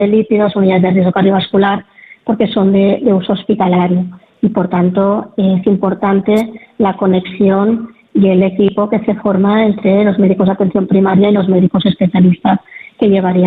de lípidos, unidades de riesgo cardiovascular, porque son de uso hospitalario. Y, por tanto, es importante la conexión y el equipo que se forma entre los médicos de atención primaria y los médicos especialistas que llevarían